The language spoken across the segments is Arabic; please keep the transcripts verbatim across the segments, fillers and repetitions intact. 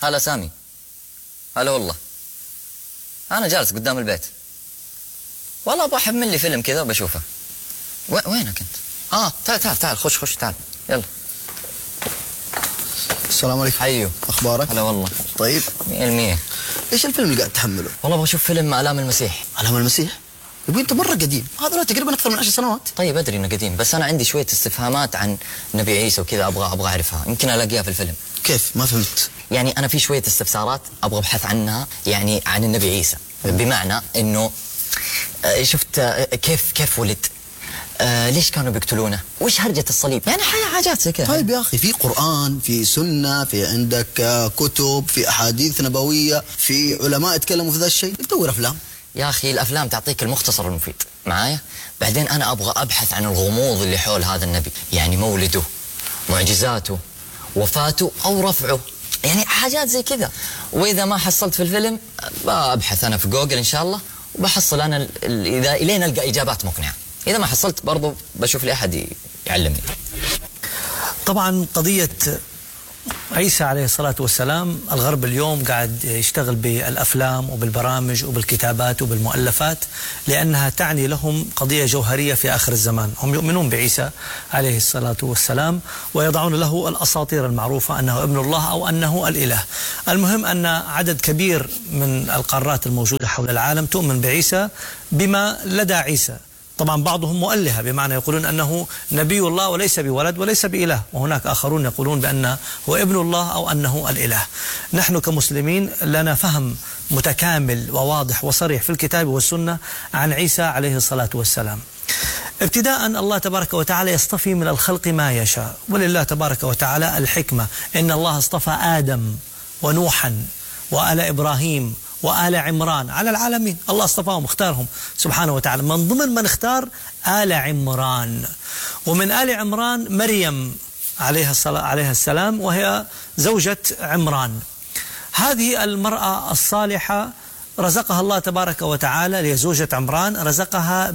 هلا سامي. هلا والله. أنا جالس قدام البيت. والله أبغى أحمل لي فيلم كذا وبشوفه. وينك أنت؟ آه تعال تعال تعال خش خش تعال يلا. السلام عليكم. حيو. أخبارك؟ هلا والله. طيب. مية المية. إيش الفيلم اللي قاعد تحمله؟ والله أبغى أشوف فيلم آلام المسيح. آلام المسيح؟ يبقى أنت مرة قديم، هذا له تقريبا أكثر من عشر سنوات. طيب أدري إنه قديم، بس أنا عندي شوية استفهامات عن نبي عيسى وكذا أبغى أبغى أعرفها، يمكن ألاقيها في الفيلم. كيف؟ ما فهمت. يعني أنا في شوية استفسارات أبغى أبحث عنها يعني عن النبي عيسى، بمعنى إنه شفت كيف كيف ولد؟ آه ليش كانوا بيقتلونه؟ وش هرجة الصليب؟ يعني حاجات زي كذا. طيب يا أخي، في قرآن، في سنة، في عندك كتب، في أحاديث نبوية، في علماء يتكلموا في ذا الشيء، تدور أفلام. يا أخي الأفلام تعطيك المختصر المفيد معايا، بعدين أنا أبغى أبحث عن الغموض اللي حول هذا النبي، يعني مولده، معجزاته، وفاته أو رفعه، يعني حاجات زي كذا. وإذا ما حصلت في الفيلم بأبحث أنا في جوجل إن شاء الله، وبحصل أنا إذا إلين ألقى إجابات مقنعة. إذا ما حصلت برضو بشوف لي أحد يعلمني. طبعا قضية عيسى عليه الصلاة والسلام، الغرب اليوم قاعد يشتغل بالأفلام وبالبرامج وبالكتابات وبالمؤلفات، لأنها تعني لهم قضية جوهرية في آخر الزمان. هم يؤمنون بعيسى عليه الصلاة والسلام ويضعون له الأساطير المعروفة أنه ابن الله أو أنه الإله. المهم أن عدد كبير من القارات الموجودة حول العالم تؤمن بعيسى بما لدى عيسى. طبعا بعضهم مؤلهة، بمعنى يقولون أنه نبي الله وليس بولد وليس بإله، وهناك آخرون يقولون بأنه هو ابن الله أو أنه الإله. نحن كمسلمين لنا فهم متكامل وواضح وصريح في الكتاب والسنة عن عيسى عليه الصلاة والسلام. ابتداء الله تبارك وتعالى يصطفي من الخلق ما يشاء، ولله تبارك وتعالى الحكمة. إن الله اصطفى آدم ونوحا وآل إبراهيم وآل عمران على العالمين. الله اصطفاهم اختارهم سبحانه وتعالى. من ضمن من اختار آل عمران، ومن آل عمران مريم عليها الصلاة عليها السلام، وهي زوجة عمران. هذه المرأة الصالحة رزقها الله تبارك وتعالى، لزوجة عمران رزقها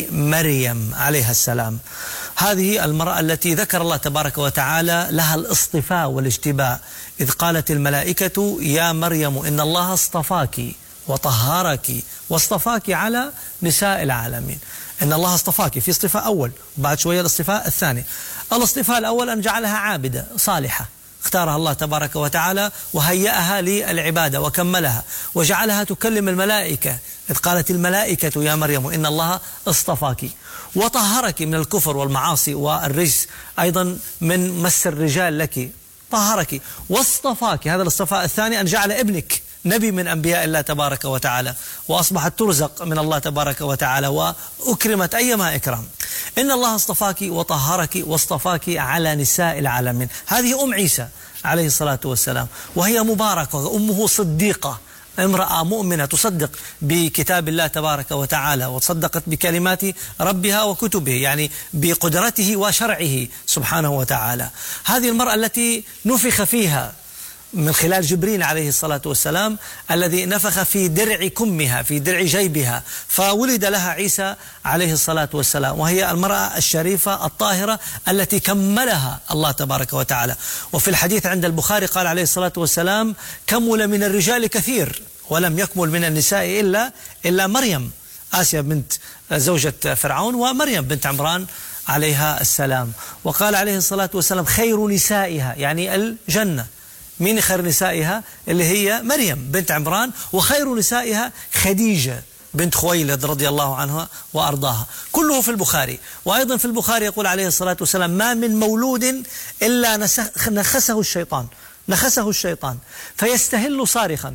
بمريم عليها السلام. هذه المرأة التي ذكر الله تبارك وتعالى لها الاصطفاء والاجتباء، إذ قالت الملائكة يا مريم إن الله اصطفاك وطهرك واصطفاك على نساء العالمين. إن الله اصطفاك، في اصطفاء أول وبعد شوية الاصطفاء الثاني. الاصطفاء الأول أن جعلها عابدة صالحة، اختارها الله تبارك وتعالى وهيأها للعبادة وكملها، وجعلها تكلم الملائكة، إذ قالت الملائكة يا مريم إن الله اصطفاك، وطهرك من الكفر والمعاصي والرجس، أيضا من مس الرجال لك طهرك، واصطفاك. هذا الاصطفاء الثاني أن جعل ابنك نبي من أنبياء الله تبارك وتعالى، وأصبحت ترزق من الله تبارك وتعالى وأكرمت أيما إكرام. إن الله اصطفاك وطهرك واصطفاك على نساء العالمين. هذه أم عيسى عليه الصلاة والسلام، وهي مباركة، أمه صديقة، امرأة مؤمنة تصدق بكتاب الله تبارك وتعالى، وتصدقت بكلمات ربها وكتبه، يعني بقدرته وشرعه سبحانه وتعالى. هذه المرأة التي نفخ فيها من خلال جبريل عليه الصلاة والسلام، الذي نفخ في درع كمها، في درع جيبها، فولد لها عيسى عليه الصلاة والسلام، وهي المرأة الشريفة الطاهرة التي كملها الله تبارك وتعالى. وفي الحديث عند البخاري قال عليه الصلاة والسلام كمل من الرجال كثير ولم يكمل من النساء إلا إلا مريم، آسيا بنت زوجة فرعون، ومريم بنت عمران عليها السلام. وقال عليه الصلاة والسلام خير نسائها، يعني الجنة. مين خير نسائها؟ اللي هي مريم بنت عمران، وخير نسائها خديجة بنت خويلد رضي الله عنها وأرضاها. كله في البخاري. وأيضا في البخاري يقول عليه الصلاة والسلام ما من مولود إلا نخسه الشيطان نخسه الشيطان فيستهل صارخا.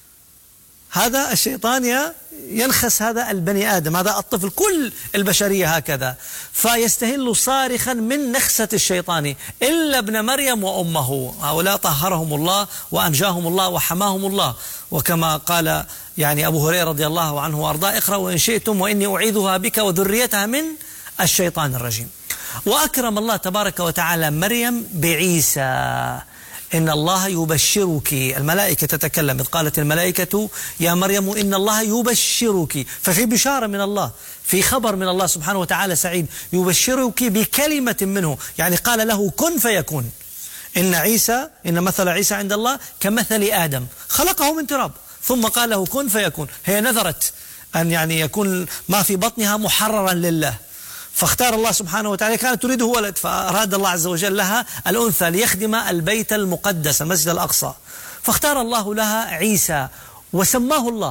هذا الشيطان ينخس هذا البني آدم، هذا الطفل، كل البشرية هكذا، فيستهل صارخا من نخسة الشيطان إلا ابن مريم وأمه. هؤلاء طهرهم الله وأنجاهم الله وحماهم الله. وكما قال يعني أبو هريرة رضي الله عنه وأرضاه اقرأوا إن شئتم وإني أعيذها بك وذريتها من الشيطان الرجيم. وأكرم الله تبارك وتعالى مريم بعيسى. إن الله يبشرك، الملائكة تتكلم، إذ قالت الملائكة يا مريم إن الله يبشرك، ففي بشارة من الله، في خبر من الله سبحانه وتعالى سعيد، يبشرك بكلمة منه، يعني قال له كن فيكون. إن عيسى إن مثل عيسى عند الله كمثل آدم خلقه من تراب ثم قال له كن فيكون. هي نذرت أن يعني يكون ما في بطنها محررا لله، فاختار الله سبحانه وتعالى، كانت تريده ولد، فأراد الله عز وجل لها الأنثى ليخدم البيت المقدس المسجد الأقصى، فاختار الله لها عيسى وسماه الله،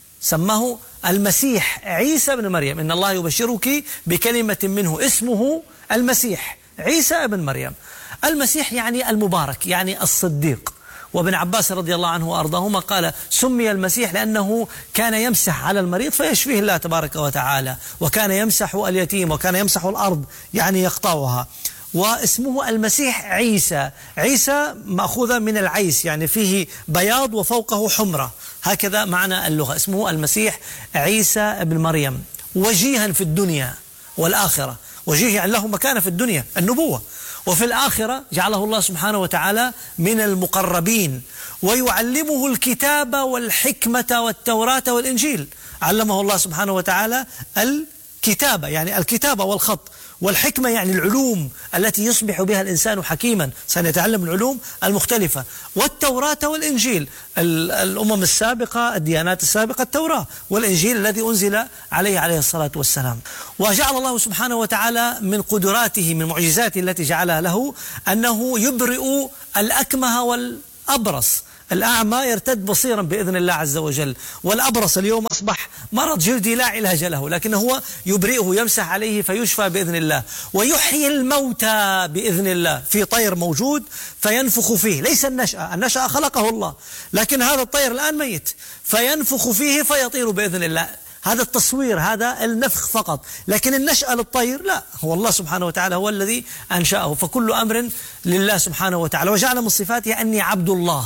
سماه المسيح عيسى بن مريم. إن الله يبشرك بكلمة منه اسمه المسيح عيسى بن مريم. المسيح يعني المبارك، يعني الصديق. وابن عباس رضي الله عنه وأرضاهما قال سمي المسيح لأنه كان يمسح على المريض فيشفيه الله تبارك وتعالى، وكان يمسح اليتيم، وكان يمسح الأرض يعني يقطعها. واسمه المسيح عيسى، عيسى مأخوذة من العيس يعني فيه بياض وفوقه حمرة، هكذا معنى اللغة. اسمه المسيح عيسى بن مريم، وجيها في الدنيا والآخرة. وجيه يعني له مكانة في الدنيا النبوة، وفي الآخرة جعله الله سبحانه وتعالى من المقربين، ويعلمه الكتاب والحكمة والتوراة والإنجيل. علمه الله سبحانه وتعالى الكتابة يعني الكتابة والخط، والحكمة يعني العلوم التي يصبح بها الإنسان حكيما، سنتعلم العلوم المختلفة، والتوراة والإنجيل، الأمم السابقة الديانات السابقة التوراة والإنجيل الذي أنزل عليه عليه الصلاة والسلام. وجعل الله سبحانه وتعالى من قدراته من معجزاته التي جعلها له أنه يبرئ الأكمه والأبرص، الأعمى يرتد بصيرا بإذن الله عز وجل، والأبرص اليوم أصبح مرض جلدي لا علاج له، لكن هو يبرئه يمسح عليه فيشفى بإذن الله، ويحيي الموتى بإذن الله. في طير موجود فينفخ فيه، ليس النشأة، النشأة خلقه الله، لكن هذا الطير الآن ميت فينفخ فيه فيطير بإذن الله. هذا التصوير، هذا النفخ فقط، لكن النشأة للطير لا، هو الله سبحانه وتعالى هو الذي أنشأه، فكل أمر لله سبحانه وتعالى. وجعل من صفاته أني عبد الله،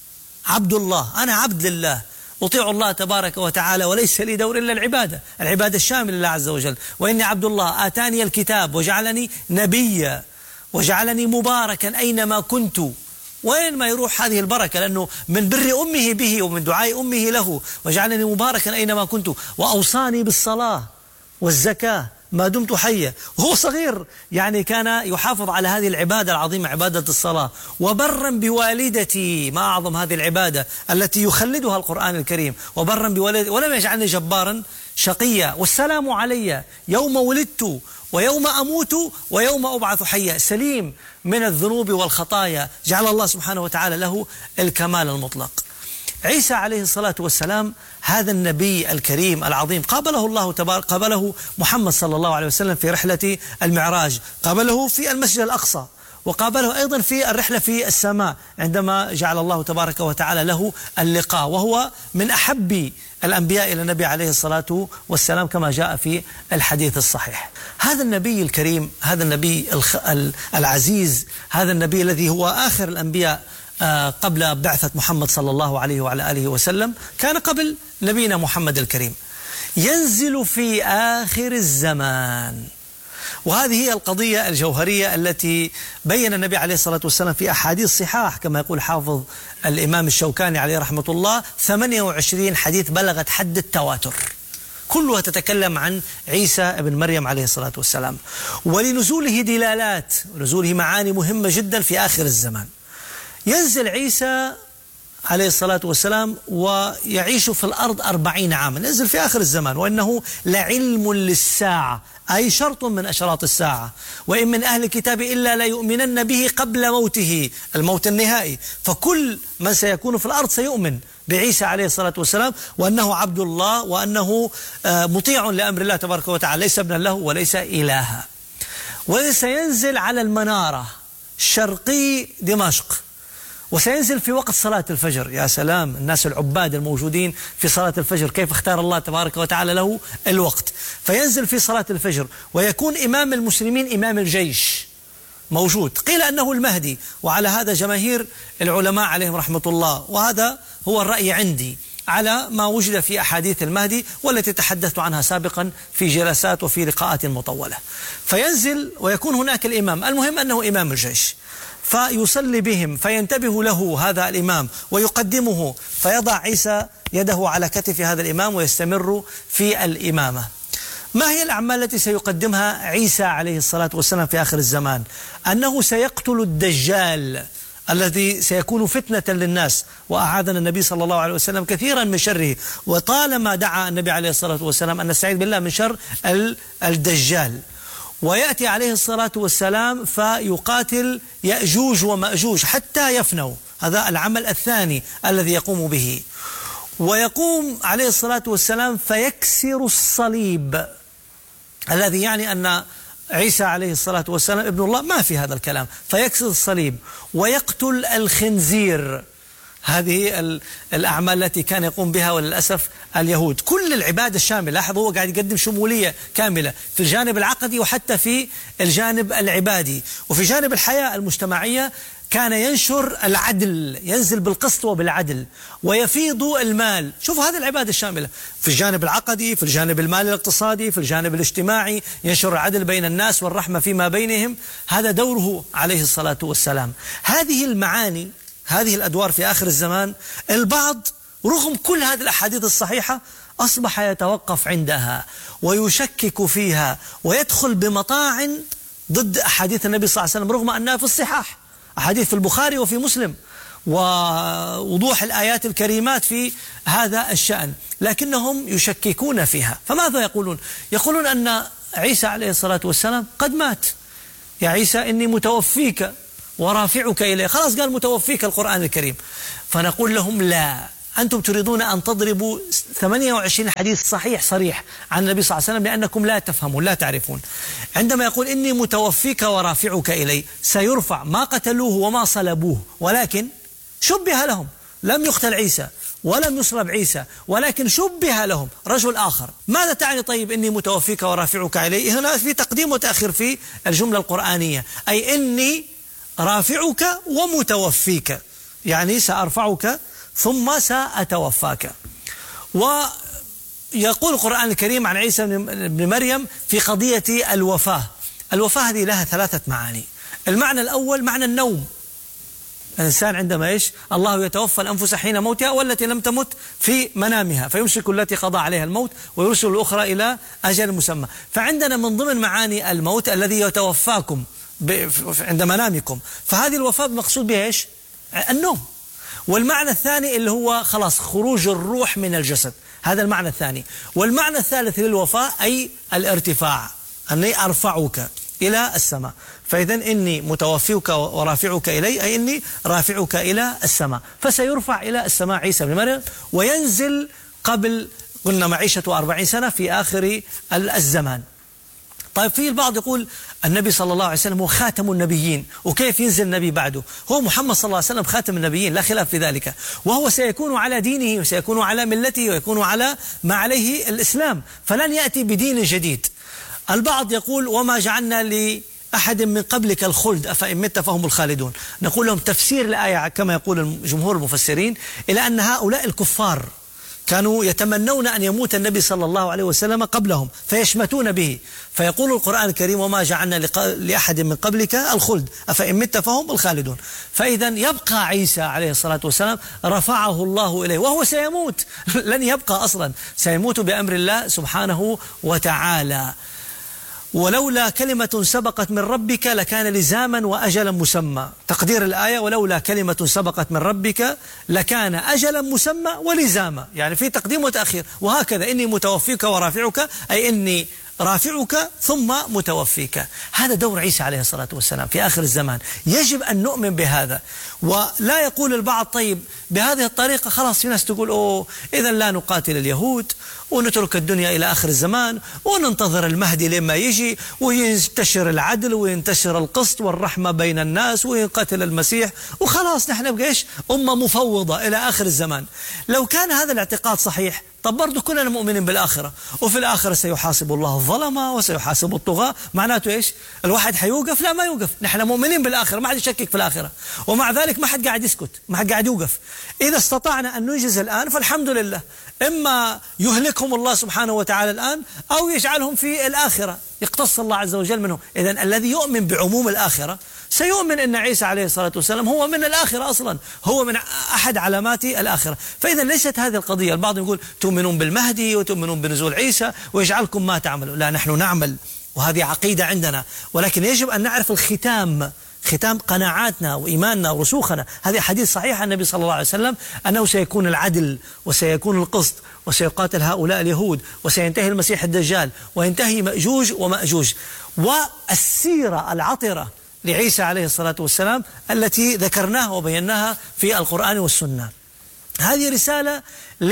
عبد الله، أنا عبد لله، أطيع الله تبارك وتعالى، وليس لي دور إلا العبادة، العبادة الشاملة لله عز وجل. وإني عبد الله آتاني الكتاب وجعلني نبيا وجعلني مباركا أينما كنت. وين ما يروح هذه البركة، لأنه من بر أمه به ومن دعاء أمه له، وجعلني مباركا أينما كنت، وأوصاني بالصلاة والزكاة ما دمت حيا. وهو صغير يعني كان يحافظ على هذه العبادة العظيمة، عبادة الصلاة. وبرا بوالدتي، ما أعظم هذه العبادة التي يخلدها القرآن الكريم، وبرا بوالدتي ولم يجعلني جبارا شقيا. والسلام علي يوم ولدت ويوم أموت ويوم أبعث حيا، سليم من الذنوب والخطايا. جعل الله سبحانه وتعالى له الكمال المطلق. عيسى عليه الصلاة والسلام هذا النبي الكريم العظيم قابله الله تبارك، قابله محمد صلى الله عليه وسلم في رحلة المعراج، قابله في المسجد الأقصى، وقابله أيضا في الرحلة في السماء عندما جعل الله تبارك وتعالى له اللقاء، وهو من أحب الأنبياء إلى النبي عليه الصلاة والسلام كما جاء في الحديث الصحيح. هذا النبي الكريم، هذا النبي العزيز، هذا النبي الذي هو آخر الأنبياء قبل بعثة محمد صلى الله عليه وعلى آله وسلم، كان قبل نبينا محمد الكريم، ينزل في آخر الزمان. وهذه هي القضية الجوهرية التي بين النبي عليه الصلاة والسلام في أحاديث صحاح، كما يقول حافظ الإمام الشوكاني عليه رحمة الله، ثمانية وعشرين حديث بلغت حد التواتر، كلها تتكلم عن عيسى ابن مريم عليه الصلاة والسلام. ولنزوله دلالات، ونزوله معاني مهمة جدا في آخر الزمان. ينزل عيسى عليه الصلاة والسلام ويعيش في الأرض أربعين عاما، ينزل في آخر الزمان، وإنه لعلم للساعة، أي شرط من أشراط الساعة. وإن من أهل الكتاب إلا لا يؤمنن به قبل موته، الموت النهائي. فكل من سيكون في الأرض سيؤمن بعيسى عليه الصلاة والسلام، وأنه عبد الله، وأنه مطيع لأمر الله تبارك وتعالى، ليس ابنا له وليس إلها. وسينزل على المنارة شرقي دمشق، وسينزل في وقت صلاة الفجر. يا سلام، الناس العباد الموجودين في صلاة الفجر، كيف اختار الله تبارك وتعالى له الوقت. فينزل في صلاة الفجر، ويكون إمام المسلمين إمام الجيش موجود. قيل أنه المهدي، وعلى هذا جماهير العلماء عليهم رحمة الله، وهذا هو الرأي عندي على ما وجد في أحاديث المهدي والتي تحدثت عنها سابقا في جلسات وفي لقاءات مطولة. فينزل ويكون هناك الإمام، المهم أنه إمام الجيش، فيصلي بهم، فينتبه له هذا الإمام ويقدمه، فيضع عيسى يده على كتف هذا الإمام ويستمر في الإمامة. ما هي الأعمال التي سيقدمها عيسى عليه الصلاة والسلام في آخر الزمان؟ أنه سيقتل الدجال الذي سيكون فتنة للناس، وأعاذنا النبي صلى الله عليه وسلم كثيرا من شره، وطالما دعا النبي عليه الصلاة والسلام أن نستعيذ بالله من شر الدجال. ويأتي عليه الصلاة والسلام فيقاتل يأجوج ومأجوج حتى يفنوا، هذا العمل الثاني الذي يقوم به. ويقوم عليه الصلاة والسلام فيكسر الصليب، الذي يعني أن عيسى عليه الصلاة والسلام ابن الله، ما في هذا الكلام، فيكسر الصليب ويقتل الخنزير. هذه الأعمال التي كان يقوم بها وللأسف اليهود. كل العبادة الشاملة، لاحظ هو قاعد يقدم شمولية كاملة في الجانب العقدي وحتى في الجانب العبادي. وفي جانب الحياة المجتمعية كان ينشر العدل، ينزل بالقسط وبالعدل ويفيض المال. شوف هذه العبادة الشاملة في الجانب العقدي، في الجانب المالي الاقتصادي، في الجانب الاجتماعي، ينشر العدل بين الناس والرحمة فيما بينهم. هذا دوره عليه الصلاة والسلام. هذه المعاني، هذه الأدوار في آخر الزمان، البعض رغم كل هذه الأحاديث الصحيحة أصبح يتوقف عندها ويشكك فيها ويدخل بمطاعن ضد أحاديث النبي صلى الله عليه وسلم، رغم أنها في الصحاح، أحاديث في البخاري وفي مسلم، ووضوح الآيات الكريمات في هذا الشأن، لكنهم يشككون فيها. فماذا يقولون؟ يقولون أن عيسى عليه الصلاة والسلام قد مات. يا عيسى إني متوفيك ورافعك إليه، خلاص قال متوفيك القرآن الكريم. فنقول لهم لا، أنتم تريدون أن تضربوا ثمانية وعشرين حديث صحيح صريح عن النبي صلى الله عليه وسلم لأنكم لا تفهمون لا تعرفون. عندما يقول إني متوفيك ورافعك إلي، سيرفع، ما قتلوه وما صلبوه، ولكن شبه لهم، لم يقتل عيسى ولم يصلب عيسى، ولكن شبه لهم رجل آخر. ماذا تعني طيب إني متوفيك ورافعك إلي؟ هنا في تقديم وتأخير في الجملة القرآنية، أي إني رافعك ومتوفيك، يعني سأرفعك ثم سأتوفاك. ويقول القرآن الكريم عن عيسى بن مريم في قضية الوفاة. الوفاة هذه لها ثلاثة معاني. المعنى الأول معنى النوم، الإنسان عندما إيش؟ الله يتوفى الأنفس حين موتها والتي لم تمت في منامها فيمسك التي قضى عليها الموت ويرسل الأخرى إلى أجل مسمى. فعندنا من ضمن معاني الموت الذي يتوفاكم عند منامكم، فهذه الوفاة مقصود بها إيش؟ النوم. والمعنى الثاني اللي هو خلاص خروج الروح من الجسد، هذا المعنى الثاني. والمعنى الثالث للوفاة أي الارتفاع، أني أرفعك إلى السماء. فإذا إني متوفيك ورافعك إلي أي إني رافعك إلى السماء. فسيرفع إلى السماء عيسى بن مريم وينزل قبل قلنا معيشة أربعين سنة في آخر الزمان. طيب في البعض يقول النبي صلى الله عليه وسلم هو خاتم النبيين، وكيف ينزل النبي بعده؟ هو محمد صلى الله عليه وسلم خاتم النبيين لا خلاف في ذلك، وهو سيكون على دينه وسيكون على ملته ويكون على ما عليه الإسلام، فلن يأتي بدين جديد. البعض يقول وما جعلنا لأحد من قبلك الخلد أفإن مت فهم الخالدون. نقول لهم تفسير الآية كما يقول جمهور المفسرين إلى أن هؤلاء الكفار كانوا يتمنون أن يموت النبي صلى الله عليه وسلم قبلهم فيشمتون به، فيقول القرآن الكريم وما جعلنا لأحد من قبلك الخلد أفإن مت فهم الخالدون. فإذا يبقى عيسى عليه الصلاة والسلام رفعه الله إليه وهو سيموت لن يبقى أصلا، سيموت بأمر الله سبحانه وتعالى. ولولا كلمة سبقت من ربك لكان لزاما وأجلا مسمى. تقدير الآية ولولا كلمة سبقت من ربك لكان أجلا مسمى ولزاما، يعني في تقديم وتأخير. وهكذا إني متوفيك ورافعك أي إني رافعك ثم متوفيك. هذا دور عيسى عليه الصلاة والسلام في آخر الزمان، يجب أن نؤمن بهذا. ولا يقول البعض طيب بهذه الطريقة خلاص، في ناس تقول أوه إذا لا نقاتل اليهود ونترك الدنيا إلى آخر الزمان وننتظر المهدي لما يجي وينتشر العدل وينتشر القسط والرحمة بين الناس ويقاتل المسيح وخلاص نحن نبقى إيش؟ أمة مفوضة إلى آخر الزمان. لو كان هذا الاعتقاد صحيح طب برضو كلنا مؤمنين بالآخرة، وفي الآخرة سيحاسب الله الظلمة وسيحاسب الطغاة. معناته إيش؟ الواحد حيوقف؟ لا ما يوقف، نحن مؤمنين بالآخرة، ما حد يشكك في الآخرة، ومع ذلك ما حد قاعد يسكت، ما حد قاعد يوقف. إذا استطعنا أن ننجز الآن فالحمد لله، إما يهلكهم الله سبحانه وتعالى الآن أو يجعلهم في الآخرة يقتص الله عز وجل منهم. إذن الذي يؤمن بعموم الآخرة سيؤمن أن عيسى عليه الصلاة والسلام هو من الآخرة أصلا، هو من أحد علامات الآخرة. فإذا ليست هذه القضية. البعض يقول تؤمنون بالمهدي وتؤمنون بنزول عيسى ويجعلكم ما تعملوا. لا، نحن نعمل وهذه عقيدة عندنا، ولكن يجب أن نعرف الختام، ختام قناعاتنا وإيماننا ورسوخنا. هذه حديث صحيح عن النبي صلى الله عليه وسلم أنه سيكون العدل وسيكون القسط وسيقاتل هؤلاء اليهود وسينتهي المسيح الدجال وينتهي مأجوج ومأجوج. والسيرة العطرة لعيسى عليه الصلاة والسلام التي ذكرناها وبيناها في القرآن والسنة، هذه رسالة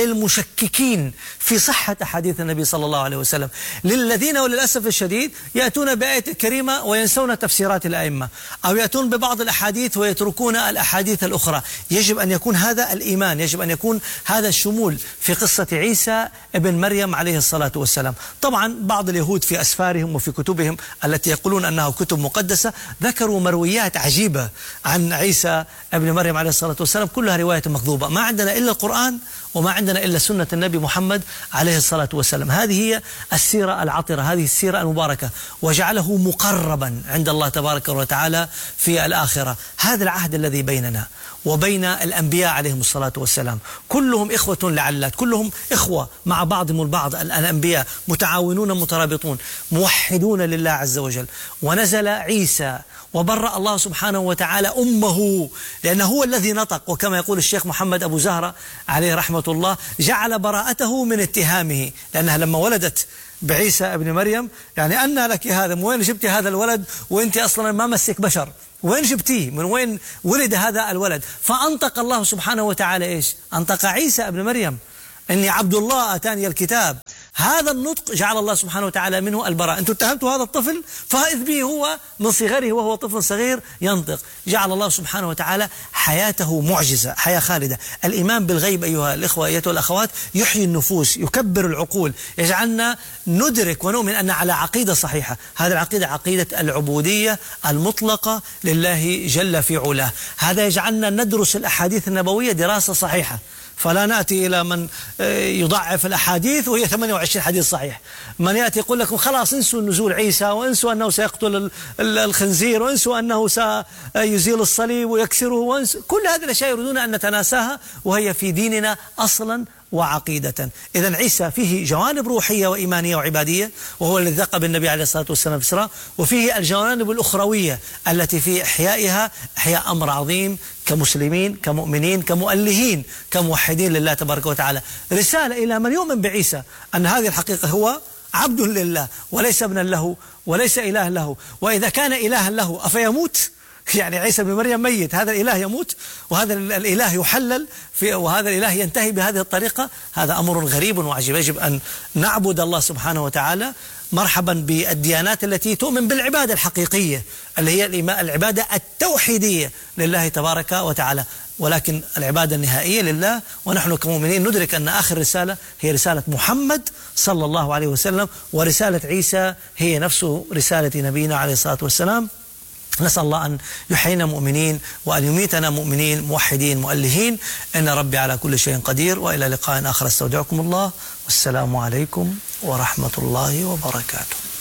للمشككين في صحة أحاديث النبي صلى الله عليه وسلم، للذين وللأسف الشديد يأتون بآية كريمة وينسون تفسيرات الأئمة، أو يأتون ببعض الأحاديث ويتركون الأحاديث الأخرى. يجب أن يكون هذا الإيمان، يجب أن يكون هذا الشمول في قصة عيسى ابن مريم عليه الصلاة والسلام. طبعا بعض اليهود في أسفارهم وفي كتبهم التي يقولون أنها كتب مقدسة ذكروا مرويات عجيبة عن عيسى ابن مريم عليه الصلاة والسلام، كلها رواية مكذوبة. ما عندنا إلا القرآن وما عندنا إلا سنة النبي محمد عليه الصلاة والسلام. هذه هي السيرة العطرة، هذه السيرة المباركة، وجعله مقربا عند الله تبارك وتعالى في الآخرة. هذا العهد الذي بيننا وبين الأنبياء عليهم الصلاة والسلام، كلهم إخوة لعلات، كلهم إخوة مع بعضهم البعض. الأنبياء متعاونون مترابطون موحدون لله عز وجل. ونزل عيسى وبرأ الله سبحانه وتعالى أمه، لأنه هو الذي نطق، وكما يقول الشيخ محمد أبو زهرة عليه رحمة الله جعل براءته من اتهامه، لأنها لما ولدت بعيسى ابن مريم يعني أن لك هذا، من وين جبت هذا الولد وانت أصلا ما مسك بشر، وين جبتيه، من وين ولد هذا الولد؟ فأنطق الله سبحانه وتعالى إيش؟ أنطق عيسى ابن مريم إني عبد الله أتاني الكتاب. هذا النطق جعل الله سبحانه وتعالى منه البراءة. أنتم اتهمتوا هذا الطفل، فإذ به هو من صغره وهو طفل صغير ينطق. جعل الله سبحانه وتعالى حياته معجزة، حياة خالدة. الإيمان بالغيب أيها الإخوة أيها الأخوات يحيي النفوس، يكبر العقول، يجعلنا ندرك ونؤمن أن على عقيدة صحيحة. هذه العقيدة عقيدة العبودية المطلقة لله جل في علاه. هذا يجعلنا ندرس الأحاديث النبوية دراسة صحيحة، فلا نأتي إلى من يضعف الأحاديث وهي ثمانية وعشرين حديث صحيح. من يأتي يقول لكم خلاص انسوا نزول عيسى، وانسوا أنه سيقتل الخنزير، وانسوا أنه سيزيل الصليب ويكسره، وانسوا كل هذه الأشياء يريدون أن نتناساها وهي في ديننا أصلا وعقيدة. إذن عيسى فيه جوانب روحية وإيمانية وعبادية، وهو الذي ذق بالنبي عليه الصلاة والسلام في الإسراء، وفيه الجوانب الأخروية التي في إحيائها إحياء أمر عظيم كمسلمين كمؤمنين كمؤلهين كموحدين لله تبارك وتعالى. رسالة إلى من يؤمن بعيسى أن هذه الحقيقة هو عبد لله وليس ابنا له وليس إله له، وإذا كان إلها له أفيموت؟ يعني عيسى بن مريم ميت، هذا الإله يموت وهذا الإله يحلل في وهذا الإله ينتهي بهذه الطريقة؟ هذا أمر غريب وعجيب. يجب أن نعبد الله سبحانه وتعالى. مرحبا بالديانات التي تؤمن بالعبادة الحقيقية اللي هي العبادة التوحيدية لله تبارك وتعالى، ولكن العبادة النهائية لله. ونحن كمؤمنين ندرك أن آخر رسالة هي رسالة محمد صلى الله عليه وسلم، ورسالة عيسى هي نفس رسالة نبينا عليه الصلاة والسلام. نسأل الله أن يحيينا مؤمنين وأن يميتنا مؤمنين موحدين مؤلهين. إن ربي على كل شيء قدير. وإلى لقاء آخر استودعكم الله، والسلام عليكم ورحمة الله وبركاته.